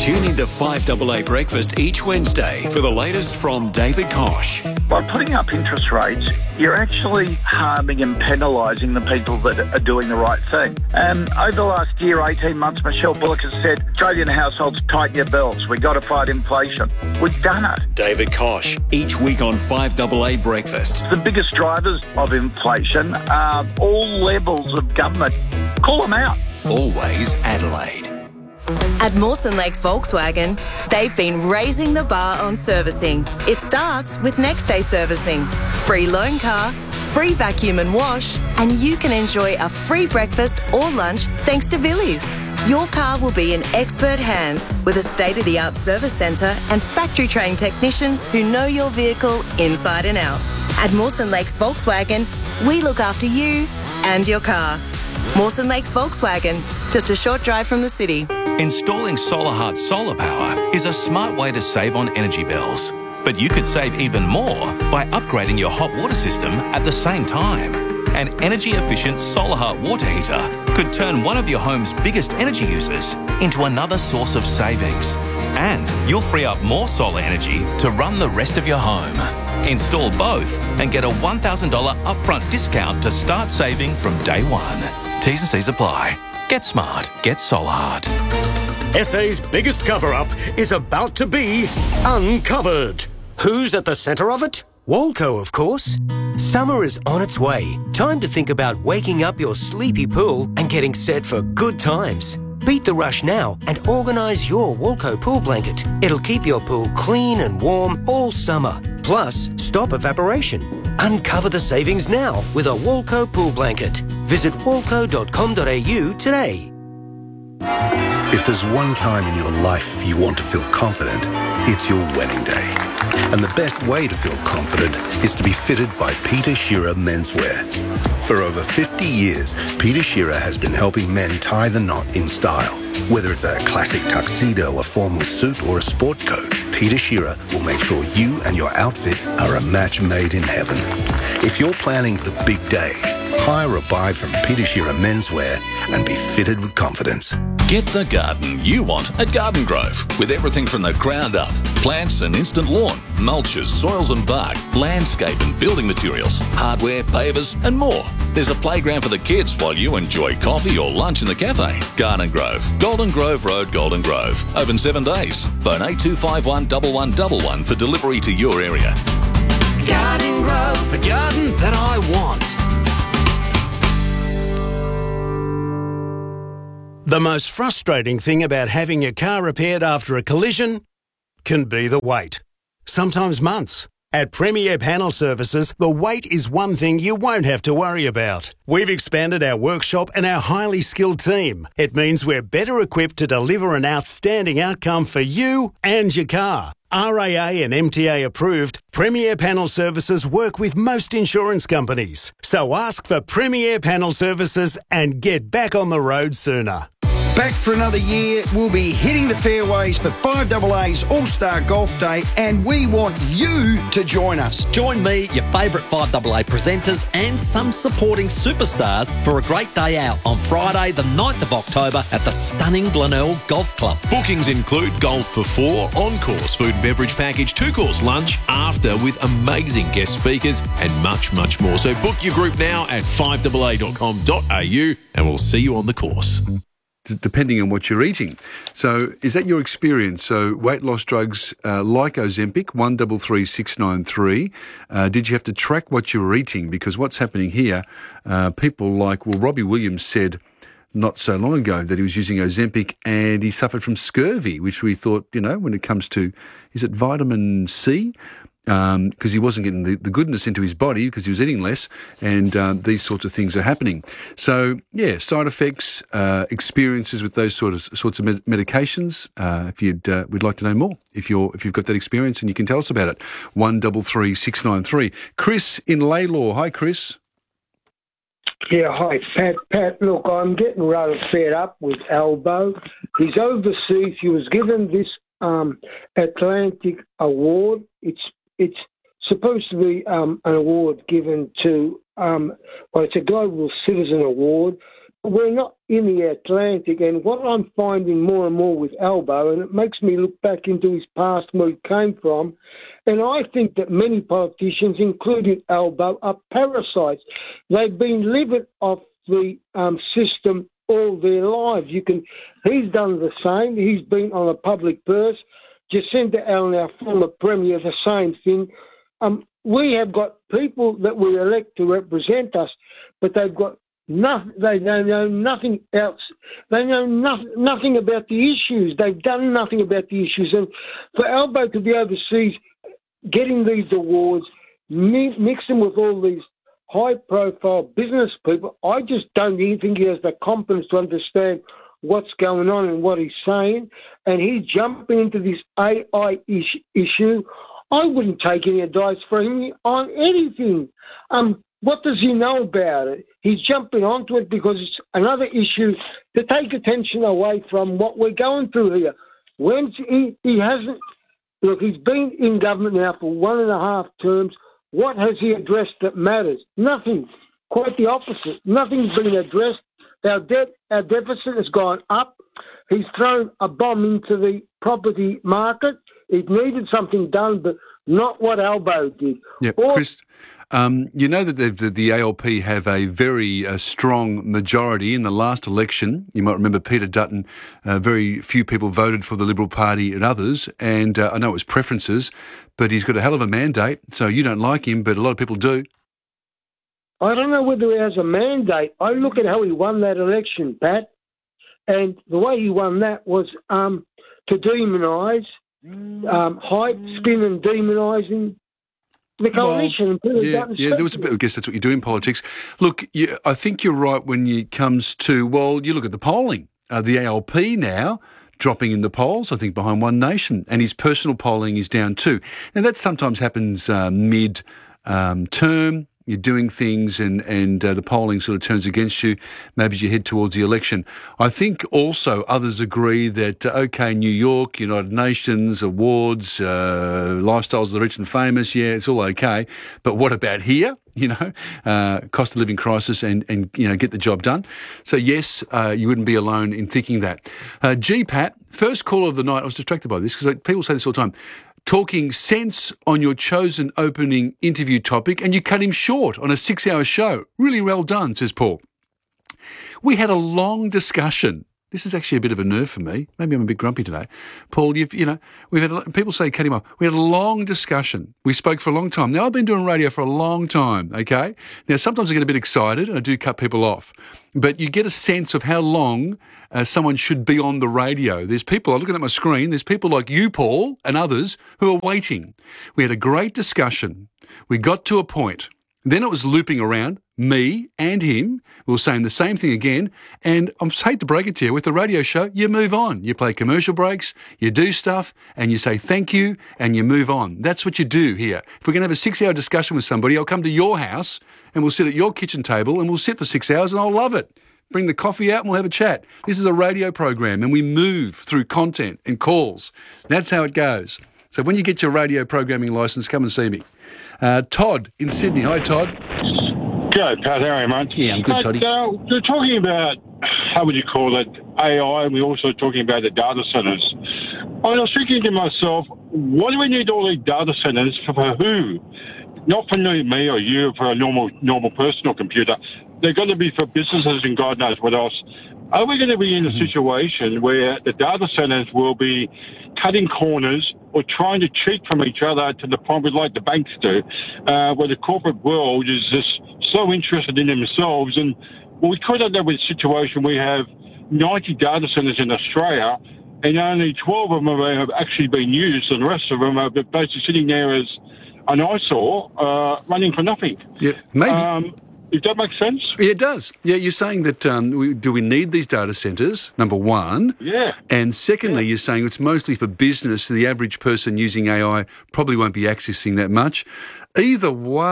Tune into 5AA Breakfast each Wednesday for the latest from David Kosh. By putting up interest rates, you're actually harming and penalising the people that are doing the right thing. Over the last year, 18 months, Michelle Bullock has said, Australian households, tighten your belts. We've got to fight inflation. We've done it. David Kosh, each week on 5AA Breakfast. The biggest drivers of inflation are all levels of government. Call them out. Always Adelaide. At Mawson Lakes Volkswagen, they've been raising the bar on servicing. It starts with next day servicing, free loan car, free vacuum and wash, and you can enjoy a free breakfast or lunch thanks to Villies. Your car will be in expert hands with a state-of-the-art service centre and factory-trained technicians who know your vehicle inside and out. At Mawson Lakes Volkswagen, we look after you and your car. Mawson Lakes Volkswagen, just a short drive from the city. Installing SolarHeart solar power is a smart way to save on energy bills. But you could save even more by upgrading your hot water system at the same time. An energy-efficient SolarHeart water heater could turn one of your home's biggest energy users into another source of savings. And you'll free up more solar energy to run the rest of your home. Install both and get a $1,000 upfront discount to start saving from day one. T's and C's apply. Get smart. Get SolarHeart. SA's biggest cover-up is about to be uncovered. Who's at the centre of it? Walco, of course. Summer is on its way. Time to think about waking up your sleepy pool and getting set for good times. Beat the rush now and organise your Walco pool blanket. It'll keep your pool clean and warm all summer. Plus, stop evaporation. Uncover the savings now with a Walco pool blanket. Visit walco.com.au today. If there's one time in your life you want to feel confident, it's your wedding day. And the best way to feel confident is to be fitted by Peter Shearer Menswear. For over 50 years, Peter Shearer has been helping men tie the knot in style. Whether it's a classic tuxedo, a formal suit, or a sport coat, Peter Shearer will make sure you and your outfit are a match made in heaven. If you're planning the big day, hire or buy from Peter Shearer Menswear and be fitted with confidence. Get the garden you want at Garden Grove with everything from the ground up. Plants and instant lawn, mulches, soils and bark, landscape and building materials, hardware, pavers and more. There's a playground for the kids while you enjoy coffee or lunch in the cafe. Garden Grove, Golden Grove Road, Golden Grove. Open 7 days. Phone 8251 1111 for delivery to your area. Garden Grove, the garden that I want. The most frustrating thing about having your car repaired after a collision can be the wait. Sometimes months. At Premier Panel Services, the wait is one thing you won't have to worry about. We've expanded our workshop and our highly skilled team. It means we're better equipped to deliver an outstanding outcome for you and your car. RAA and MTA approved, Premier Panel Services work with most insurance companies. So ask for Premier Panel Services and get back on the road sooner. Back for another year, we'll be hitting the fairways for 5AA's All-Star Golf Day, and we want you to join us. Join me, your favourite 5AA presenters and some supporting superstars for a great day out on Friday the 9th of October at the stunning Glenelg Golf Club. Bookings include golf for 4, on-course food and beverage package, 2-course lunch, after with amazing guest speakers and much, much more. So book your group now at 5AA.com.au and we'll see you on the course. Depending on what you're eating. So is that your experience? So weight loss drugs like Ozempic, 133693, did you have to track what you were eating? Because what's happening here, people like, well, Robbie Williams said not so long ago that he was using Ozempic and he suffered from scurvy, which we thought, you know, when it comes to, is it vitamin C? Because he wasn't getting the goodness into his body because he was eating less, and these sorts of things are happening. So, yeah, side effects, experiences with those sorts of medications. If we'd like to know more. If you've got that experience and you can tell us about it. 133693. Chris in Laylaw. Hi, Chris. Yeah, hi, Pat. Look, I'm getting rather fed up with Albo. He's overseas. He was given this Atlantic Award. It's supposed to be an award given to, well, it's a Global Citizen Award, we're not in the Atlantic, and what I'm finding more and more with Albo, and it makes me look back into his past, where he came from, and I think that many politicians, including Albo, are parasites. They've been living off the system all their lives. He's done the same. He's been on a public purse. Jacinta Allen, our former Premier, the same thing. We have got people that we elect to represent us, but they've got nothing. They know nothing else. They know nothing about the issues. They've done nothing about the issues. And for Albo to be overseas, getting these awards, mix them with all these high-profile business people, I just don't even think he has the competence to understand what's going on and what he's saying. And he's jumping into this AI issue. I wouldn't take any advice from him on anything. What does he know about it? He's jumping onto it because it's another issue to take attention away from what we're going through here. When he hasn't, look, he's been in government now for 1.5 terms. What has he addressed that matters? Nothing. Quite the opposite. Nothing's been addressed. Our deficit has gone up. He's thrown a bomb into the property market. It needed something done, but not what Albo did. Yeah, Chris, you know that the ALP have a very strong majority in the last election. You might remember Peter Dutton, very few people voted for the Liberal Party and others, and I know it was preferences, but he's got a hell of a mandate, so you don't like him, but a lot of people do. I don't know whether he has a mandate. I look at how he won that election, Pat, and the way he won that was to demonise, hype, spin and demonising the coalition. There was a bit. I guess that's what you do in politics. Look, I think you're right when it comes to, well, you look at the polling. The ALP now dropping in the polls, I think, behind One Nation, and his personal polling is down too. Now, that sometimes happens mid-term. You're doing things and the polling sort of turns against you, maybe as you head towards the election. I think also others agree that, OK, New York, United Nations, awards, lifestyles of the rich and famous, yeah, it's all OK. But what about here? Cost of living crisis and get the job done. So, yes, you wouldn't be alone in thinking that. Pat, first caller of the night, I was distracted by this because people say this all the time. Talking sense on your chosen opening interview topic, and you cut him short on a 6-hour show. Really well done, says Paul. We had a long discussion. This is actually a bit of a nerve for me. Maybe I'm a bit grumpy today. Paul, we've had people say cut him off. We had a long discussion. We spoke for a long time. Now, I've been doing radio for a long time, okay? Now, sometimes I get a bit excited and I do cut people off. But you get a sense of how long someone should be on the radio. There's people, I'm looking at my screen, there's people like you, Paul, and others who are waiting. We had a great discussion. We got to a point. Then it was looping around, me and him. We were saying the same thing again. And I hate to break it to you, with the radio show, you move on. You play commercial breaks, you do stuff, and you say thank you, and you move on. That's what you do here. If we're going to have a 6-hour discussion with somebody, I'll come to your house, and we'll sit at your kitchen table, and we'll sit for 6 hours, and I'll love it. Bring the coffee out and we'll have a chat. This is a radio program and we move through content and calls. That's how it goes. So when you get your radio programming licence, come and see me. Todd in Sydney. Hi, Todd. G'day, Pat. How are you, mate? Yeah, I'm good, Toddy. We're talking about, how would you call it, AI, and we're also talking about the data centres. I was thinking to myself, what do we need all these data centres for who? Not for me or you, for a normal personal computer. They're going to be for businesses and God knows what else. Are we going to be in a situation where the data centres will be cutting corners or trying to cheat from each other to the point like the banks do, where the corporate world is just so interested in themselves? And we could end up with a situation where we have 90 data centres in Australia and only 12 of them have actually been used, and the rest of them are basically sitting there as an eyesore, running for nothing. Yeah, maybe. If that makes sense? Yeah, it does. Yeah, you're saying that do we need these data centres, number one? Yeah. And secondly, You're saying it's mostly for business, so the average person using AI probably won't be accessing that much. Either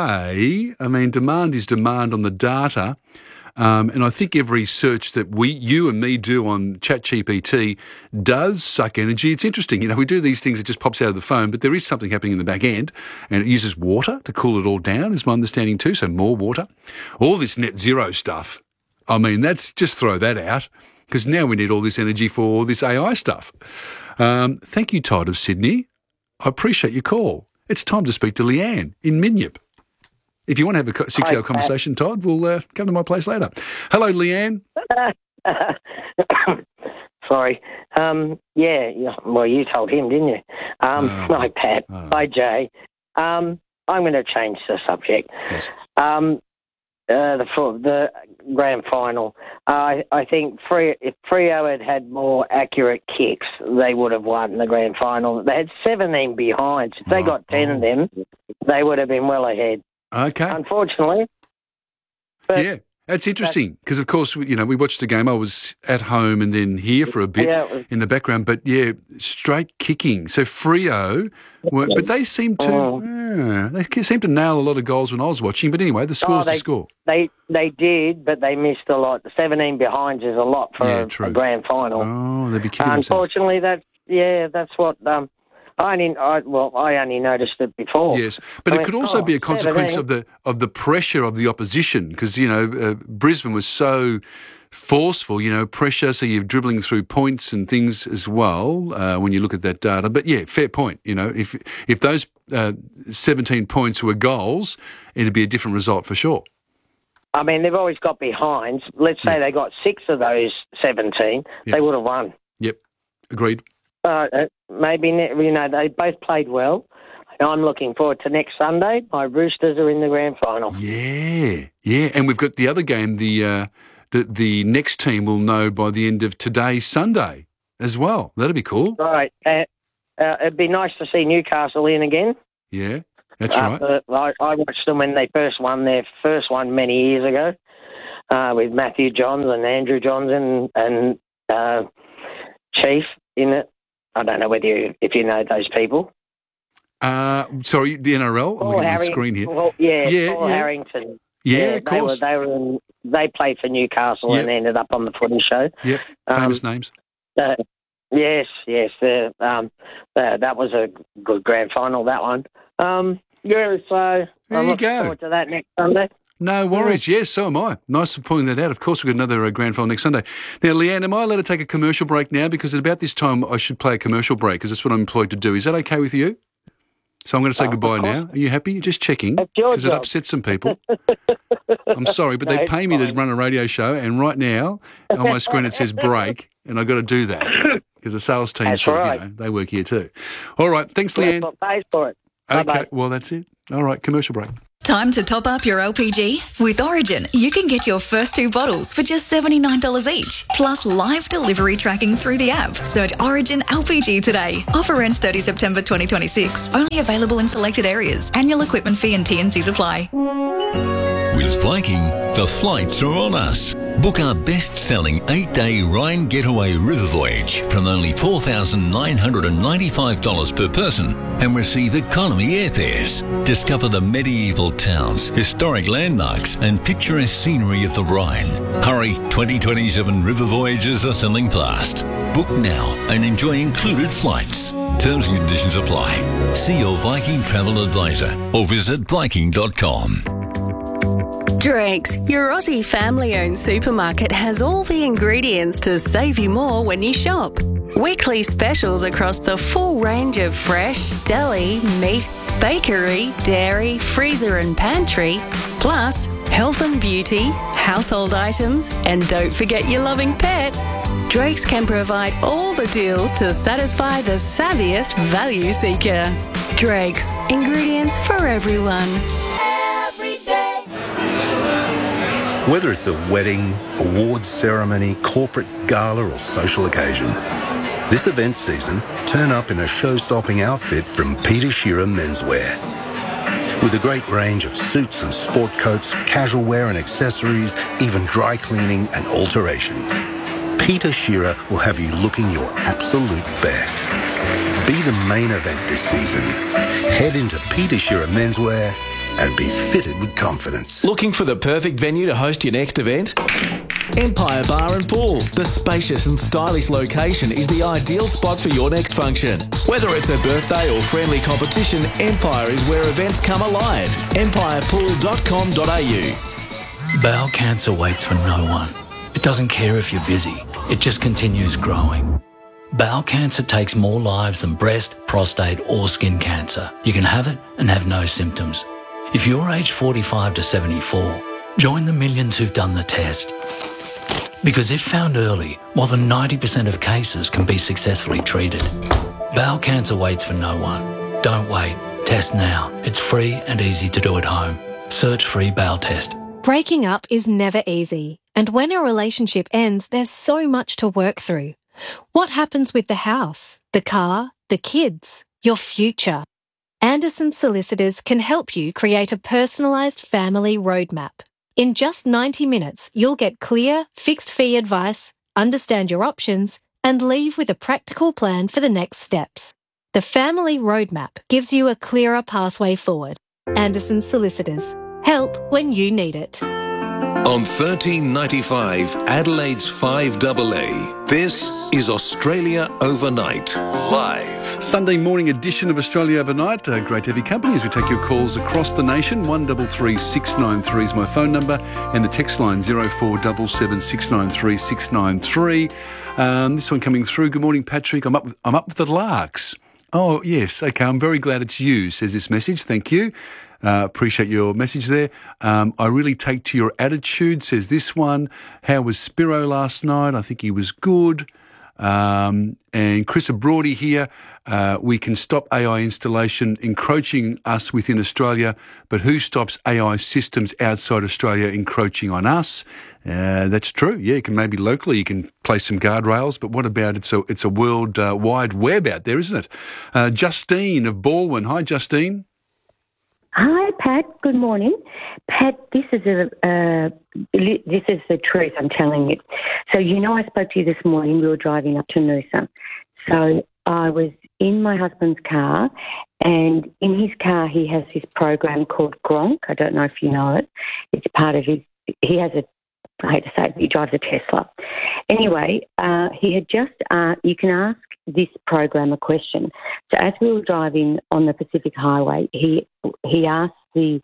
way, I mean, demand is demand on the data. And I think every search that you and me do on ChatGPT does suck energy. It's interesting. We do these things, it just pops out of the phone, but there is something happening in the back end, and it uses water to cool it all down, is my understanding too, so more water. All this net zero stuff, I mean, just throw that out, because now we need all this energy for this AI stuff. Thank you, Todd of Sydney. I appreciate your call. It's time to speak to Leanne in Minyip. If you want to have a 6-hour conversation, Todd, we'll come to my place later. Hello, Leanne. Sorry. Yeah. Well, you told him, didn't you? Hi, Pat. Hi, Jay. I'm going to change the subject. Yes. The grand final. I think if Freo had more accurate kicks, they would have won the grand final. They had 17 behinds. If they got 10 of them, they would have been well ahead. Okay. Unfortunately. Yeah. That's interesting because, of course, we watched the game. I was at home and then here for a bit in the background. But, straight kicking. So Freo, but they seem to nail a lot of goals when I was watching. But anyway, the score's the score. They did, but they missed a lot. 17 behinds is a lot for a grand final. Oh, they'd be kidding themselves. Unfortunately, that's what... I only noticed it before. Yes, but it could also be a consequence of the pressure of the opposition because, Brisbane was so forceful, pressure, so you're dribbling through points and things as well when you look at that data. But, fair point. If those 17 points were goals, it'd be a different result for sure. I mean, they've always got behinds. Let's say they got 6 of those 17, they would have won. Yep, agreed. Maybe, they both played well. I'm looking forward to next Sunday. My Roosters are in the grand final. Yeah, and we've got the other game. The next team will know by the end of today, Sunday, as well. That'll be cool. Right. It'd be nice to see Newcastle in again. Yeah, that's right. I watched them when they first won their first one many years ago with Matthew Johns and Andrew Johns and Chief in it. I don't know if you know those people. Sorry, the NRL. I'm looking at the screen here. Paul Harrington. Yeah, of course. They played for Newcastle and ended up on the footy show. Yep, famous names. Yes. That was a good grand final, that one. So I'm looking forward to that next Sunday. No worries. Yes, so am I. Nice for pointing that out. Of course, we've got another grand final next Sunday. Now, Leanne, am I allowed to take a commercial break now? Because at about this time, I should play a commercial break because that's what I'm employed to do. Is that okay with you? So I'm going to say goodbye now. Are you happy? Just checking because it upsets some people. I'm sorry, but they pay me to run a radio show, and right now on my screen it says break, and I've got to do that because the sales team they work here too. All right, thanks, Leanne. That's what pays for it. Okay, Bye-bye. well, that's it. All right, commercial break. Time to top up your LPG? With Origin, you can get your first 2 bottles for just $79 each, plus live delivery tracking through the app. Search Origin LPG today. Offer ends 30 September 2026. Only available in selected areas. Annual equipment fee and T&Cs apply. With Viking, the flights are on us. Book our best-selling 8-day Rhine Getaway River Voyage from only $4,995 per person and receive economy airfares. Discover the medieval towns, historic landmarks and picturesque scenery of the Rhine. Hurry, 2027 river voyages are selling fast. Book now and enjoy included flights. Terms and conditions apply. See your Viking travel advisor or visit Viking.com. Drake's, your Aussie family-owned supermarket, has all the ingredients to save you more when you shop. Weekly specials across the full range of fresh, deli, meat, bakery, dairy, freezer and pantry, plus health and beauty, household items, and don't forget your loving pet. Drake's can provide all the deals to satisfy the savviest value seeker. Drake's, ingredients for everyone. Whether it's a wedding, awards ceremony, corporate gala or social occasion, this event season, turn up in a show-stopping outfit from Peter Shearer Menswear. With a great range of suits and sport coats, casual wear and accessories, even dry cleaning and alterations, Peter Shearer will have you looking your absolute best. Be the main event this season. Head into Peter Shearer Menswear and be fitted with confidence. Looking for the perfect venue to host your next event? Empire Bar and Pool. The spacious and stylish location is the ideal spot for your next function. Whether it's a birthday or friendly competition, Empire is where events come alive. empirepool.com.au. Bowel cancer waits for no one. It doesn't care if you're busy. It just continues growing. Bowel cancer takes more lives than breast, prostate or skin cancer. You can have it and have no symptoms. If you're aged 45 to 74, join the millions who've done the test. Because if found early, more than 90% of cases can be successfully treated. Bowel cancer waits for no one. Don't wait. Test now. It's free and easy to do at home. Search free bowel test. Breaking up is never easy. And when a relationship ends, there's so much to work through. What happens with the house, the car, the kids, your future? Anderson Solicitors can help you create a personalised family roadmap. In just 90 minutes, you'll get clear, fixed-fee advice, understand your options, and leave with a practical plan for the next steps. The Family Roadmap gives you a clearer pathway forward. Anderson Solicitors. Help when you need it. On 1395 Adelaide's 5AA, this is Australia Overnight, live. Sunday morning edition of Australia Overnight. Great to have your company as we take your calls across the nation. 133 693 is my phone number, and the text line 0477 693 693. This one coming through. Good morning, Patrick. I'm up with the larks. Oh, yes. Okay, I'm very glad it's you, says this message. Thank you. Appreciate your message there. I really take to your attitude, says this one. How was Spiro last night? I think he was good. And Chris Abroady here. We can stop AI installation encroaching us within Australia, but who stops AI systems outside Australia encroaching on us? That's true. Yeah, you can maybe locally you can place some guardrails, but what about it's a world wide web out there, isn't it? Justine of Baldwin. Hi, Justine. Hi, Pat. Good morning. Pat, this is the truth I'm telling you. So, I spoke to you this morning. We were driving up to Noosa. So I was in my husband's car, and in his car he has this program called Gronk. I don't know if you know it. It's part of I hate to say it, but he drives a Tesla. Anyway, he had just, you can ask this program a question. So as we were driving on the Pacific Highway, he asked the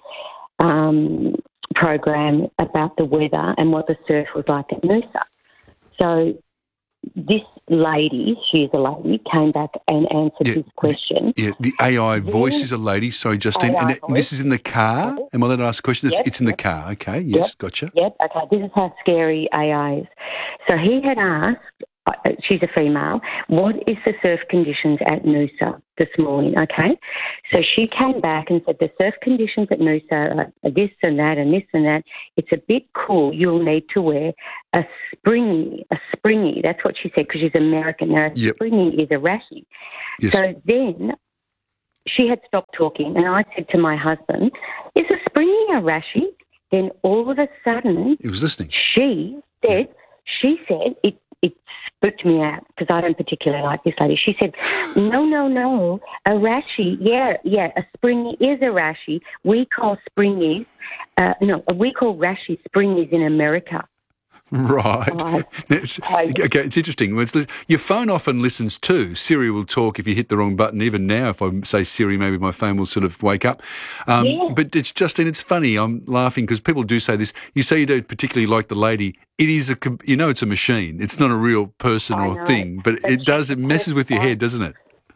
program about the weather and what the surf was like at Noosa. So this lady, she's a lady, came back and answered his question. The AI voice is a lady. Sorry, Justine. And this is in the car? Am I allowed to ask a question? It's in the car. Okay, yes, gotcha. Yep, okay. This is how scary AI is. So he had asked, she's a female, what is the surf conditions at Noosa this morning, okay? So she came back and said the surf conditions at Noosa are this and that and this and that. It's a bit cool. You'll need to wear a springy. That's what she said because she's American. Now, a springy is a rashy. Yes. So then she had stopped talking and I said to my husband, is a springy a rashy? Then all of a sudden... He was listening. She said it spooked me out because I don't particularly like this lady. She said, no, a rashy, a springy is a rashy. We call springies, we call rashies springies in America. Right. It's interesting. Your phone often listens too. Siri will talk if you hit the wrong button. Even now, if I say Siri, maybe my phone will sort of wake up. But it's it's funny. I'm laughing because people do say this. You say you don't particularly like the lady. It is it's a machine. It's not a real person or thing, but it messes with your head, doesn't it?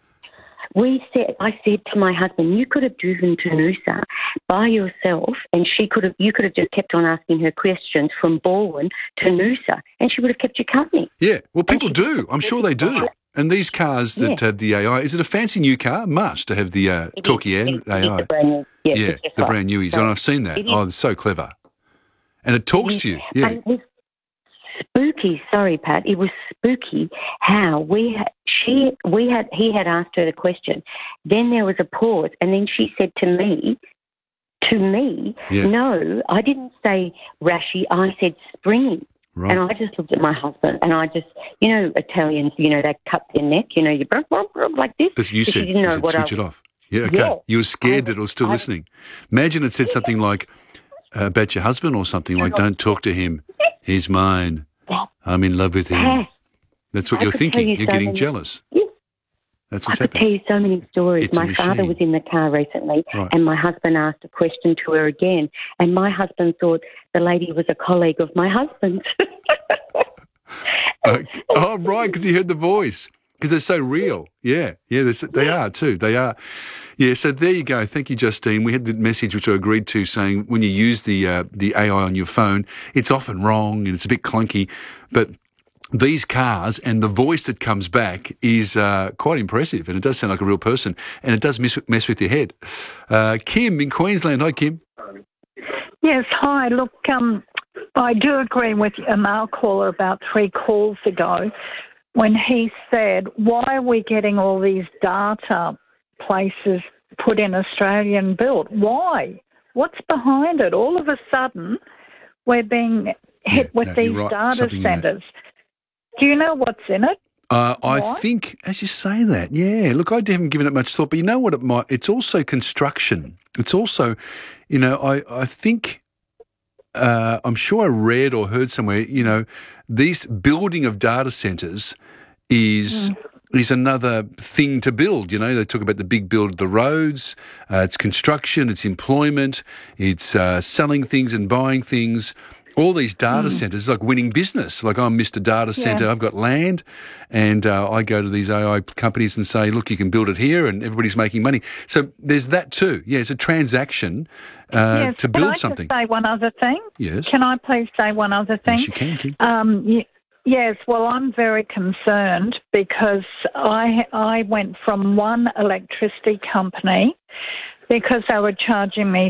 I said to my husband, you could have driven to Noosa by yourself and you could have just kept on asking her questions from Baldwin to Noosa and she would have kept you company. Yeah, well, people do. I'm sure they do. And these cars that have the AI, is it a fancy new car? Must to have the talkie AI. It's brand new. The brand newies. And I've seen that. It's so clever. And it talks to you. Yeah. And it was spooky. Sorry, Pat. It was spooky how he had asked her the question. Then there was a pause, and then she said to me, no, I didn't say rashy. I said springy. Right. And I just looked at my husband, and I just, Italians, they cut their neck, you like this. Because you said, switch it off. Yeah, okay. Yeah. You were scared that it was still listening. Imagine it said something like about your husband or something like, don't talk to him. He's mine. I'm in love with him. That's what you're thinking. You're getting jealous. That's what's I could tell you so many stories. It's a My father machine. was in the car recently, Right. and my husband asked a question to her again, and my husband thought the lady was a colleague of my husband's. Oh, right, because he heard the voice. Because they're so real. Yeah, they are too. They are. Yeah, so there you go. Thank you, Justine. We had the message which I agreed to saying when you use the AI on your phone, it's often wrong and it's a bit clunky, but these cars and the voice that comes back is quite impressive, and it does sound like a real person, and it does mess with your head. Kim in Queensland. Hi, Kim. Yes, hi. Look, I do agree with a male caller about 3 calls ago when he said, why are we getting all these data places put in Australia and built? Why? What's behind it? All of a sudden, we're being hit with these data centres. Do you know what's in it? I think, as you say that, yeah. Look, I haven't given it much thought, but you know what it might? It's also construction. It's also, I think, I'm sure I read or heard somewhere, this building of data centres is another thing to build. They talk about the big build of the roads. It's construction, it's employment, it's selling things and buying things. All these data centres, like winning business. Like I'm Mr. Data Centre, I've got land, and I go to these AI companies and say, look, you can build it here, and everybody's making money. So there's that too. Yeah, it's a transaction to build something. Can I just say one other thing? Yes. Can I please say one other thing? Yes, you can, Kim. Yes, well, I'm very concerned because I went from one electricity company because they were charging me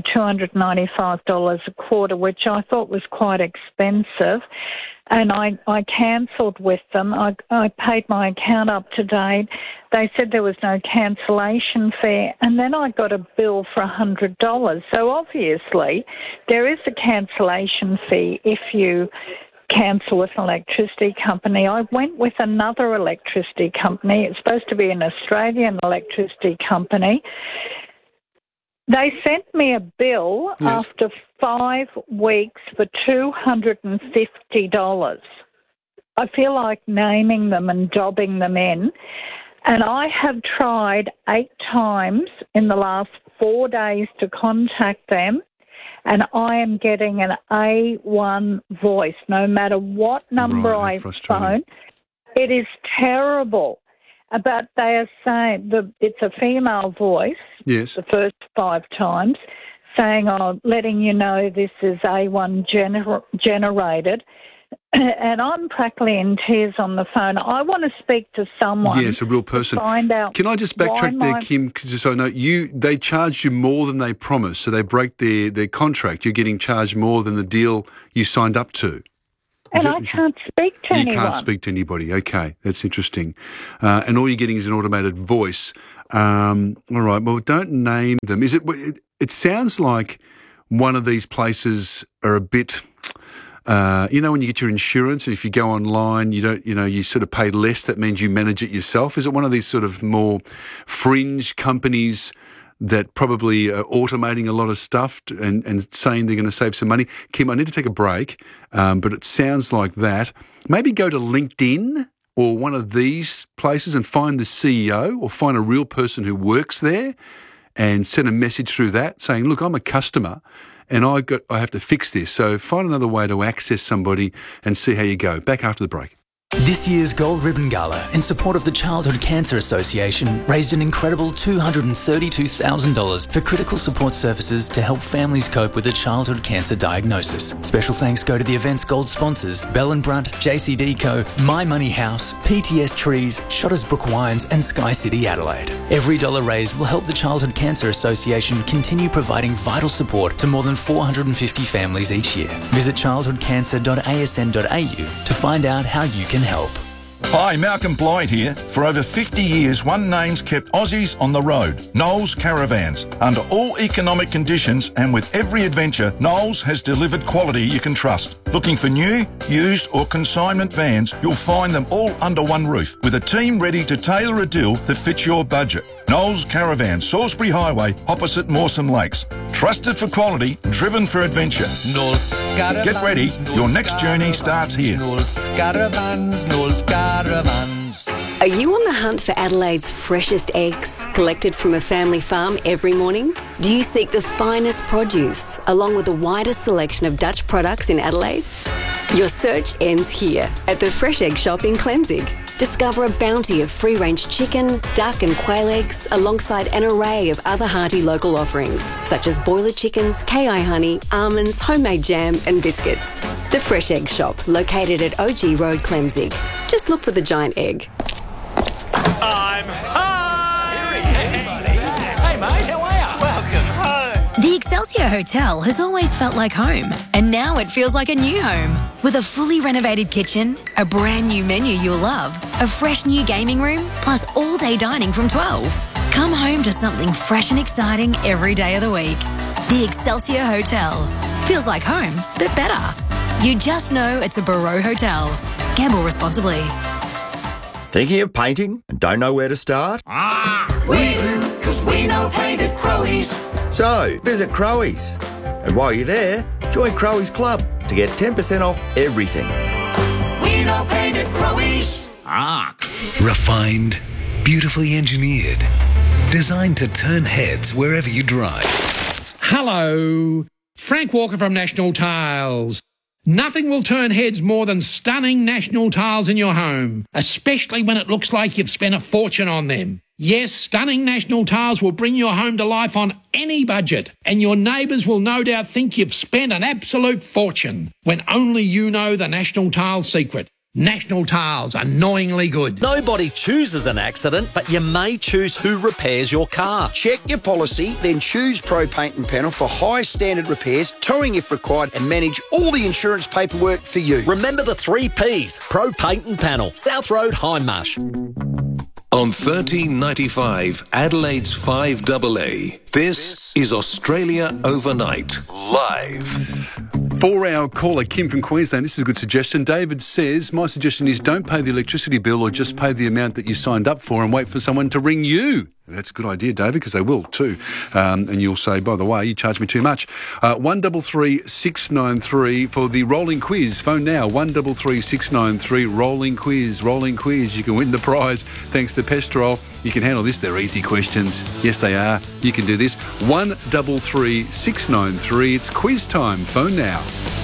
$295 a quarter, which I thought was quite expensive, and I cancelled with them. I paid my account up to date. They said there was no cancellation fee, and then I got a bill for $100. So obviously there is a cancellation fee if you cancel with an electricity company. I went with another electricity company. It's supposed to be an Australian electricity company. They sent me a bill after 5 weeks for $250. I feel like naming them and dobbing them in. And I have tried 8 times in the last 4 days to contact them, and I am getting an A1 voice no matter what number I phone. It is terrible. But they are saying it's a female voice, yes, the first 5 times, saying, letting you know this is A1 generated. And I'm practically in tears on the phone. I want to speak to someone. Yes, a real person. To find out. Can I just backtrack there, Kim, just so I know, they charged you more than they promised, so they break their contract. You're getting charged more than the deal you signed up to. And I can't speak to anyone. You can't speak to anybody. Okay, that's interesting. And all you're getting is an automated voice. All right, well, don't name them. It sounds like one of these places are a bit... when you get your insurance, and if you go online, you sort of pay less. That means you manage it yourself. Is it one of these sort of more fringe companies that probably are automating a lot of stuff and saying they're going to save some money? Kim, I need to take a break, but it sounds like that. Maybe go to LinkedIn or one of these places and find the CEO or find a real person who works there and send a message through that saying, look, I'm a customer and I have to fix this. So find another way to access somebody and see how you go. Back after the break. This year's Gold Ribbon Gala, in support of the Childhood Cancer Association, raised an incredible $232,000 for critical support services to help families cope with a childhood cancer diagnosis. Special thanks go to the event's gold sponsors, Bell & Brunt, JCD Co, My Money House, PTS Trees, Shottersbrook Wines and Sky City Adelaide. Every dollar raised will help the Childhood Cancer Association continue providing vital support to more than 450 families each year. Visit childhoodcancer.asn.au to find out how you can help. Hi, Malcolm Blyde here. For over 50 years, one name's kept Aussies on the road, Knowles Caravans. Under all economic conditions and with every adventure, Knowles has delivered quality you can trust. Looking for new, used or consignment vans, you'll find them all under one roof with a team ready to tailor a deal that fits your budget. Knowles Caravans, Salisbury Highway, opposite Mawson Lakes. Trusted for quality, driven for adventure. Knowles Caravans. Get ready, your next journey starts here. Knowles Caravans, Knowles Caravans. Are you on the hunt for Adelaide's freshest eggs, collected from a family farm every morning? Do you seek the finest produce, along with the widest selection of Dutch products in Adelaide? Your search ends here, at the Fresh Egg Shop in Clemzig. Discover a bounty of free-range chicken, duck and quail eggs, alongside an array of other hearty local offerings, such as boiler chickens, KI honey, almonds, homemade jam and biscuits. The Fresh Egg Shop, located at OG Road, Clemzig. Just look for the giant egg. I'm home! Hey, mate, how are you? Welcome home. The Excelsior Hotel has always felt like home, and now it feels like a new home. With a fully renovated kitchen, a brand new menu you'll love, a fresh new gaming room, plus all-day dining from 12. Come home to something fresh and exciting every day of the week. The Excelsior Hotel. Feels like home, but better. You just know it's a Barreau Hotel. Gamble responsibly. Thinking of painting and don't know where to start? We do, because we know paint at Crowies. So, visit Crowies. And while you're there, join Crowies Club to get 10% off everything. We know paint at Crowies. Refined, beautifully engineered, designed to turn heads wherever you drive. Hello, Frank Walker from National Tiles. Nothing will turn heads more than stunning National Tiles in your home, especially when it looks like you've spent a fortune on them. Yes, stunning National Tiles will bring your home to life on any budget, and your neighbours will no doubt think you've spent an absolute fortune, when only you know the National Tiles secret. National Tiles, annoyingly good. Nobody chooses an accident, but you may choose who repairs your car. Check your policy, then choose Pro Paint and Panel for high standard repairs, towing if required, and manage all the insurance paperwork for you. Remember the 3 Ps. Pro Paint and Panel. South Road, Hindmarsh. On 1395 Adelaide's 5AA, this is Australia Overnight, live. 4-hour caller, Kim from Queensland. This is a good suggestion. David says, my suggestion is don't pay the electricity bill or just pay the amount that you signed up for and wait for someone to ring you. That's a good idea, David, because they will too. And you'll say, by the way, you charge me too much. 133693 for the rolling quiz. Phone now, 133693, rolling quiz. You can win the prize thanks to Pestrol. You can handle this. They're easy questions. Yes, they are. You can do this. 133693. It's quiz time. Phone now.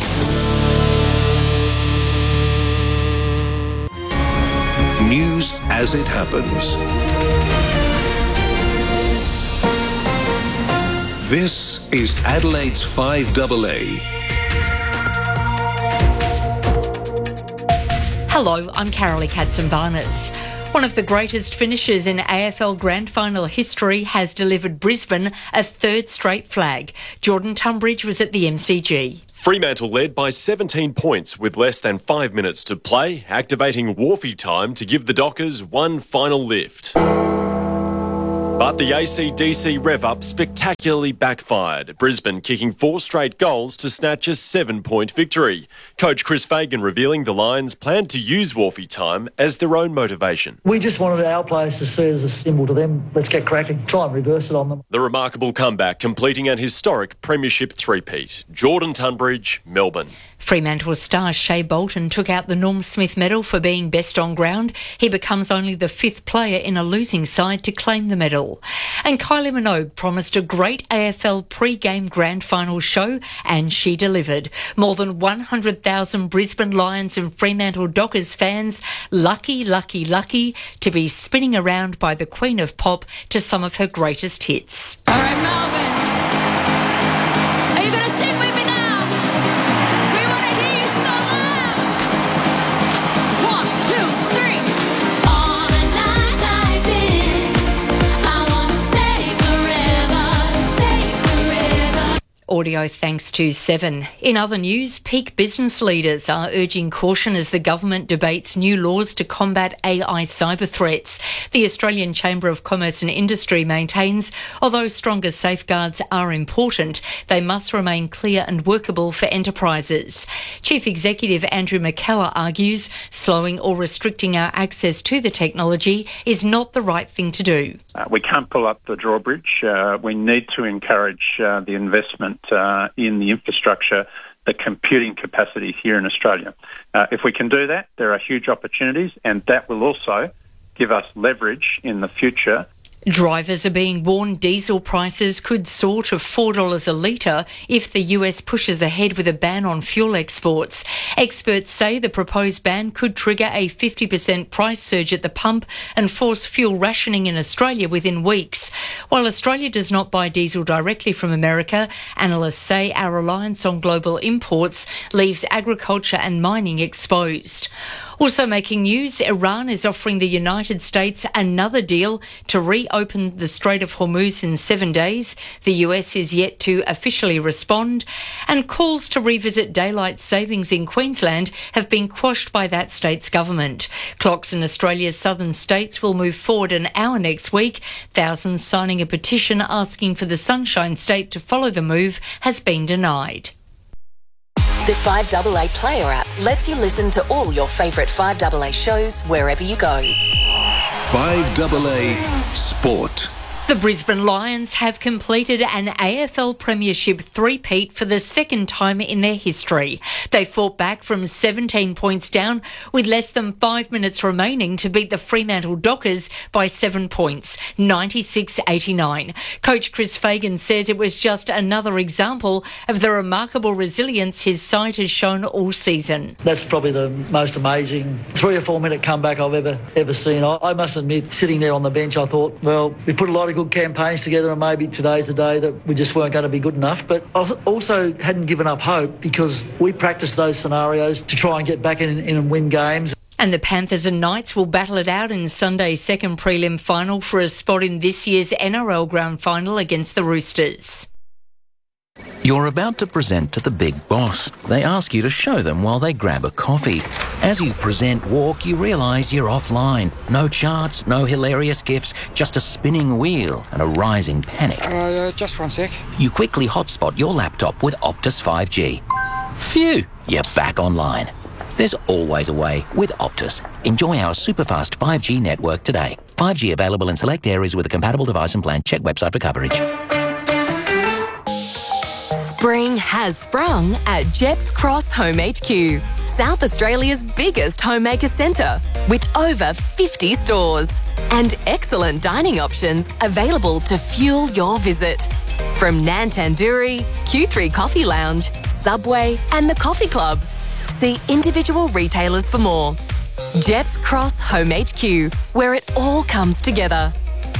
News as it happens. This is Adelaide's 5AA. Hello, I'm Carolee Katzenbarnes. One of the greatest finishers in AFL Grand Final history has delivered Brisbane a third straight flag. Jordan Tunbridge was at the MCG. Fremantle led by 17 points with less than 5 minutes to play, activating Wharfie time to give the Dockers one final lift. But the AC/DC rev-up spectacularly backfired, Brisbane kicking 4 straight goals to snatch a 7-point victory. Coach Chris Fagan revealing the Lions planned to use Wharfie time as their own motivation. We just wanted our players to see it as a symbol to them. Let's get cracking, try and reverse it on them. The remarkable comeback completing an historic premiership three-peat. Jordan Tunbridge, Melbourne. Fremantle star Shea Bolton took out the Norm Smith medal for being best on ground. He becomes only the 5th player in a losing side to claim the medal. And Kylie Minogue promised a great AFL pre-game grand final show, and she delivered. More than 100,000 Brisbane Lions and Fremantle Dockers fans lucky to be spinning around by the Queen of Pop to some of her greatest hits. All right, Melbourne. Are you going to sing with me now? We want to hear you so loud. 1, 2, 3. All the night I've been, I want to stay forever. Audio thanks to Seven. In other news, peak business leaders are urging caution as the government debates new laws to combat AI cyber threats. The Australian Chamber of Commerce and Industry maintains, although stronger safeguards are important, they must remain clear and workable for enterprises. Chief Executive Andrew McKellar argues slowing or restricting our access to the technology is not the right thing to do. We can't pull up the drawbridge. We need to encourage the investment in the infrastructure, the computing capacity here in Australia. If we can do that, there are huge opportunities, and that will also give us leverage in the future. Drivers are being warned diesel prices could soar to $4 a litre if the US pushes ahead with a ban on fuel exports. Experts say the proposed ban could trigger a 50% price surge at the pump and force fuel rationing in Australia within weeks. While Australia does not buy diesel directly from America, analysts say our reliance on global imports leaves agriculture and mining exposed. Also making news, Iran is offering the United States another deal to reopen the Strait of Hormuz in 7 days. The US is yet to officially respond. And calls to revisit daylight savings in Queensland have been quashed by that state's government. Clocks in Australia's southern states will move forward an hour next week. Thousands signing a petition asking for the Sunshine State to follow the move has been denied. The 5AA Player app lets you listen to all your favourite 5AA shows wherever you go. 5AA Sport. The Brisbane Lions have completed an AFL Premiership three-peat for the second time in their history. They fought back from 17 points down with less than 5 minutes remaining to beat the Fremantle Dockers by 7 points, 96-89. Coach Chris Fagan says it was just another example of the remarkable resilience his side has shown all season. That's probably the most amazing 3 or 4 minute comeback I've ever seen. I must admit, sitting there on the bench, I thought, well, we put a lot of good campaigns together and maybe today's the day that we just weren't going to be good enough. But I also hadn't given up hope because we practiced those scenarios to try and get back in and win games. And the Panthers and Knights will battle it out in Sunday's second prelim final for a spot in this year's NRL Grand Final against the Roosters. You're about to present to the big boss. They ask you to show them while they grab a coffee. As you present walk, you realise you're offline. No charts, no hilarious gifs, just a spinning wheel and a rising panic. Just 1 sec. You quickly hotspot your laptop with Optus 5G. Phew, you're back online. There's always a way with Optus. Enjoy our superfast 5G network today. 5G available in select areas with a compatible device and plan. Check website for coverage. Spring has sprung at Jeps Cross Home HQ, South Australia's biggest homemaker centre, with over 50 stores and excellent dining options available to fuel your visit. From Nan Tandoori, Q3 Coffee Lounge, Subway and the Coffee Club. See individual retailers for more. Jeps Cross Home HQ, where it all comes together.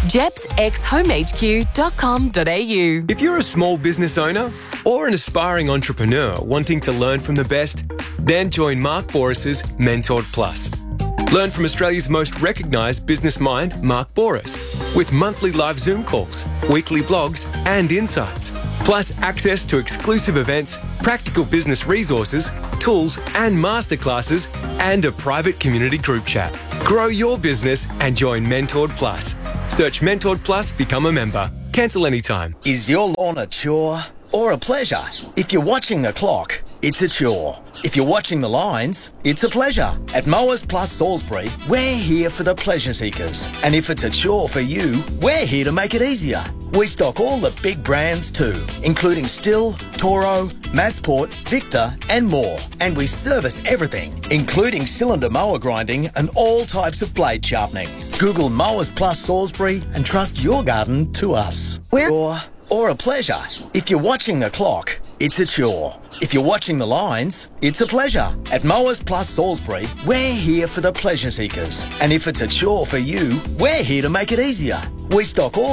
jepsxhomehq.com.au. If you're a small business owner or an aspiring entrepreneur wanting to learn from the best, then join Mark Boris's Mentored Plus. Learn from Australia's most recognised business mind, Mark Boris, with monthly live Zoom calls, weekly blogs and insights, plus access to exclusive events, practical business resources, tools and masterclasses, and a private community group chat. Grow your business and join Mentored Plus. Search Mentored Plus, become a member. Cancel anytime. Is your lawn a chore or a pleasure? If you're watching the clock, it's a chore. If you're watching the lines, it's a pleasure. At Mowers Plus Salisbury, we're here for the pleasure seekers. And if it's a chore for you, we're here to make it easier. We stock all the big brands too, including Stihl, Toro, Massport, Victor and more. And we service everything, including cylinder mower grinding and all types of blade sharpening. Google Mowers Plus Salisbury and trust your garden to us. Or a pleasure. If you're watching the clock, it's a chore. If you're watching the lines, it's a pleasure. At Mowers Plus Salisbury, we're here for the pleasure seekers. And if it's a chore for you, we're here to make it easier. We stock all